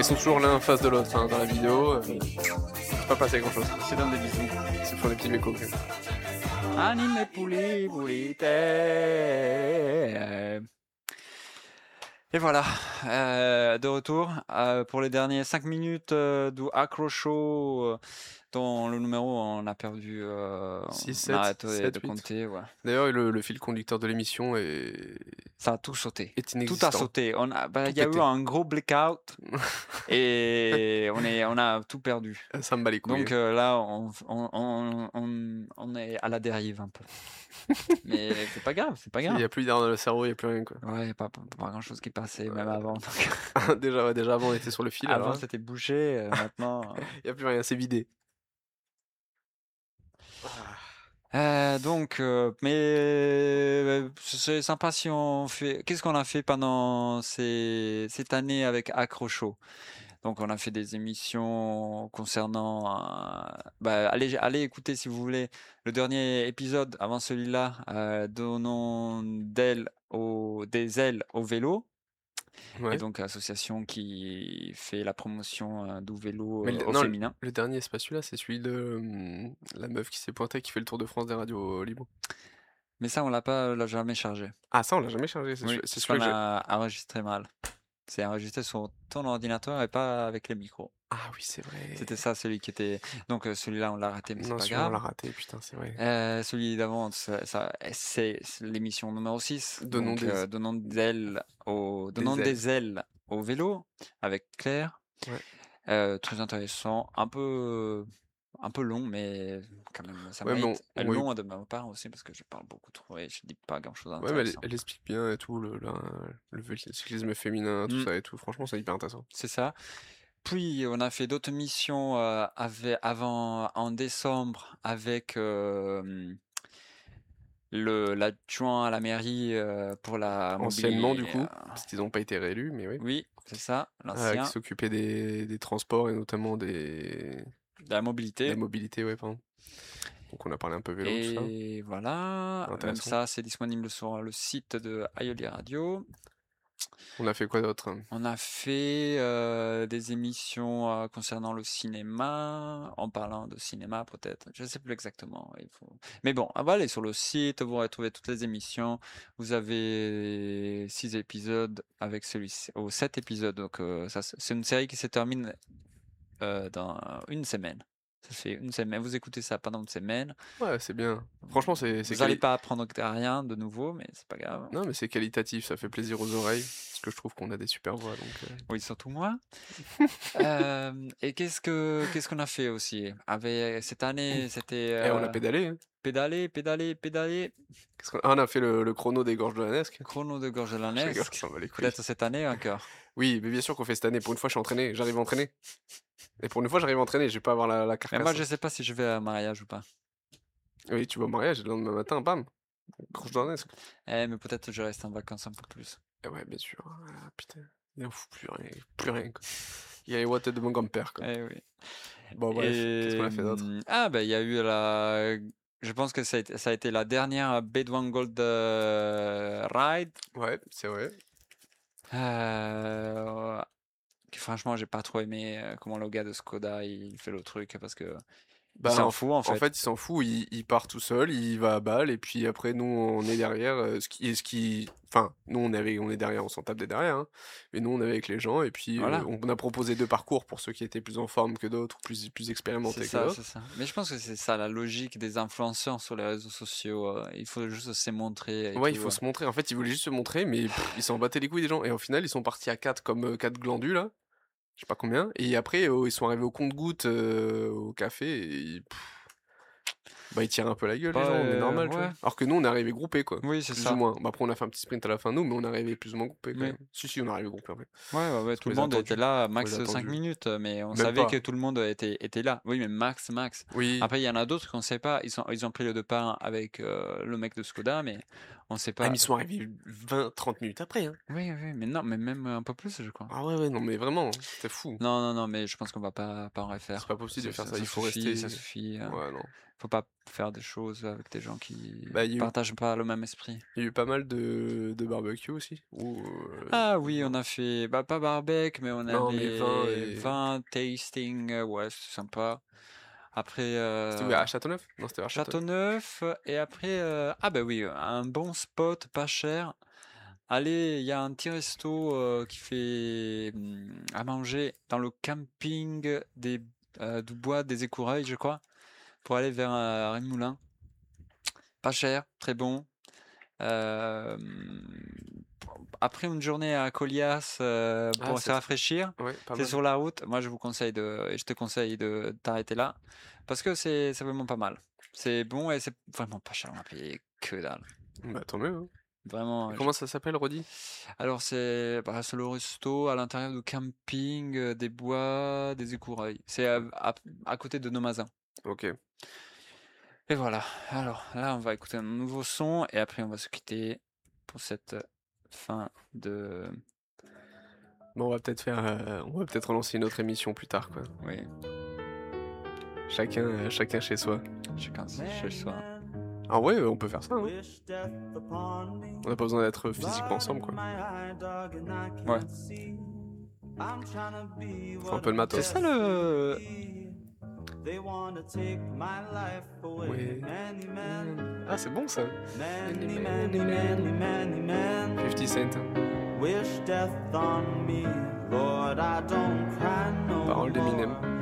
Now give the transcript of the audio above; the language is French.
Ils sont toujours l'un en face de l'autre dans la vidéo. C'est pas passé grand chose. C'est dans des bisous. C'est pour des petits mécos. Anime puli pulite. Et voilà, de retour pour les derniers 5 minutes du Acro Show, dont le numéro on a perdu. 6, on 7, a arrêté 7, de 8. compter. Ouais. D'ailleurs, le fil conducteur de l'émission Ça a tout sauté. est Tout inexistant. a sauté. Il Tout y a eu pété. un gros blackout et on a tout perdu. Ça me bat les couilles. Donc là, on est à la dérive un peu. Mais c'est pas grave, c'est pas Il grave. n'y a plus d'air dans le cerveau, il n'y a plus rien, quoi. Ouais, pas grand chose qui passait, même avant. déjà avant, on était sur le fil. Avant, alors, c'était bouché, maintenant. il n'y a plus rien, c'est vidé. Mais c'est sympa si on fait. Qu'est-ce qu'on a fait pendant cette année avec Accrocho? Donc, on a fait des émissions concernant. Allez écouter si vous voulez le dernier épisode avant celui-là, donnant des ailes au vélo. Ouais. Et donc, association qui fait la promotion du vélo Mais au féminin. le dernier, c'est pas celui-là, c'est celui de la meuf qui s'est pointée, qui fait le tour de France des radios libres. Mais ça, on l'a jamais chargé. Ah, ça, on l'a jamais chargé. C'est Oui, c'est parce celui qu'on que j'ai. a enregistré mal. C'est enregistré sur ton ordinateur et pas avec les micros. Ah oui, c'est vrai. C'était ça, celui qui était. Donc celui-là, on l'a raté, mais c'est Non, pas celui-là, on l'a grave. raté, putain, c'est vrai. Celui d'avant, c'est l'émission numéro 6. Donnons Donc, des- donnons des ailes au vélo avec Claire. Ouais. Très intéressant, un peu long, mais quand même, ça Ouais, mais mérite. on- Long de ma part aussi, parce que je parle beaucoup trop et je dis pas grand-chose Ouais, mais d'intéressant. elle explique bien et tout, le cyclisme féminin, tout ça et tout. Franchement, c'est hyper intéressant. C'est ça. Puis, on a fait d'autres missions en décembre avec l'adjoint à la mairie pour la Anciennement, du mobilité. coup, parce qu'ils n'ont pas été réélus, mais oui. Oui, c'est ça, l'ancien. Qui s'occupait des transports et notamment de La mobilité. la mobilité, ouais, pardon. Donc on a parlé un peu vélo, tout ça. Et voilà, même Intéressant. ça, c'est disponible sur le site de Aioli Radio. On a fait quoi d'autre? On a fait des émissions concernant le cinéma, en parlant de cinéma peut-être, je ne sais plus exactement. Mais bon, on va aller sur le site, vous retrouvez toutes les émissions. Vous avez 6 épisodes avec celui-ci, 7 épisodes. Donc c'est une série qui se termine dans une semaine. Ça fait une semaine. Vous écoutez ça pendant une semaine. Ouais, c'est bien. Franchement, c'est Vous n'allez pas apprendre rien de nouveau, mais c'est pas grave. Non, mais c'est qualitatif, ça fait plaisir aux oreilles. Parce que je trouve qu'on a des super voix. Donc, Oui, surtout moi. Et qu'est-ce qu'on a fait aussi? Cette année, c'était Et on a pédalé. Hein. pédaler. On a fait le chrono des gorges de l'Anesque. Chrono de gorge de Je rigole, l'Anesque. ça m'en bat les couilles. Peut-être cette année encore. Oui, mais bien sûr qu'on fait cette année. Pour une fois, je suis entraîné. J'arrive à entraîner. Et pour une fois, j'arrive à entraîner. Je vais pas avoir la carcasse. Mais moi, je sais pas si je vais à un mariage ou pas. Oui, tu vas au mariage et le lendemain matin, bam. Gorge de l'Anesque. Mais peut-être je reste en vacances un peu plus. Et ouais, bien sûr. Ah, putain. Il n'en fout plus rien. Plus rien, quoi. Il y a les watts de mon grand-père, quoi. Eh oui. Bon, bref. Qu'est-ce qu'on a fait d'autre? Ah, ben, il y a eu je pense que ça a été la dernière Bedouin Gold Ride. Ouais, c'est vrai. Franchement, j'ai pas trop aimé comment le gars de Skoda il fait le truc parce que il Bah, s'en fout en fait. En fait, il s'en fout, il part tout seul, il va à balle, et puis après, nous, on est derrière. Enfin, nous, on est derrière, on s'en tape des derrière, hein. Mais nous, on est avec les gens, et puis Voilà. on a proposé 2 parcours pour ceux qui étaient plus en forme que d'autres, plus expérimentés que d'autres. C'est ça. Mais je pense que c'est ça la logique des influenceurs sur les réseaux sociaux. Il faut juste se montrer. Ouais, il faut se montrer. En fait, ils voulaient juste se montrer, mais ils s'en battaient les couilles des gens. Et au final, ils sont partis à 4 comme 4 glandus, là. Je sais pas combien. Et après, ils sont arrivés au compte-gouttes au café, et bah, ils tirent un peu la gueule, les gens, on est normal, tu ouais. vois. Alors que nous, on est arrivés groupés, quoi. Oui, c'est Plus ça. ou moins. Bah, après, on a fait un petit sprint à la fin, nous, mais on est arrivés plus ou moins groupés, quand Oui. même. Si, on est arrivés groupés, en fait. Ouais, tout le monde était là, max 5 minutes, mais on Même savait pas. que tout le monde était là. Oui, mais max. Oui. Après, il y en a d'autres qu'on sait pas. Ils ont pris le départ avec le mec de Skoda, mais On sait Ah, pas. mais ils sont arrivés 20-30 minutes après, hein. Oui, oui, mais non, mais même un peu plus, je crois. Ah ouais, non, mais vraiment, c'était fou. Non, non, non, mais je pense qu'on va pas en C'est refaire. pas possible de faire ça, Ça il faut suffit, rester... ça suffit. Ouais, non. Faut pas faire des choses avec des gens qui Bah, partagent pas le même esprit. il y a eu pas mal de barbecue aussi. Ou, Ah oui, on a fait, bah pas barbecue, mais on non, mais vin avait et... vin tasting, ouais, c'est sympa. Après, C'était où, à Châteauneuf? Non, c'était à Châteauneuf. Châteauneuf, et après, ah bah oui, un bon spot, pas cher. Allez, il y a un petit resto qui fait à manger dans le camping du bois des Écureuils, je crois, pour aller vers Rennes-Moulin. Pas cher, très bon. Euh, Après une journée à Colias Ah, pour se rafraîchir, ouais, pas c'est mal. sur la route. Moi, je te conseille de t'arrêter là parce que c'est vraiment pas mal. C'est bon et c'est vraiment pas cher. On a payé que dalle. Bah, tant mieux, hein. Vraiment. Et comment ça s'appelle, Rodi? Alors, c'est le resto à l'intérieur du camping des bois des Écureuils. C'est à côté de Nomazin. Ok. Et voilà. Alors là, on va écouter un nouveau son et après, on va se quitter pour cette fin de. Bon, on va peut-être relancer une autre émission plus tard, quoi. Oui, Chacun chez soi. chacun chez soi. Ah ouais, on peut faire ça, hein. On n'a pas besoin d'être physiquement ensemble, quoi. Ouais. Faut un peu de C'est matos. ça le. Ouais. Ah, c'est bon, ça. 50 Cent. Parole d'Eminem.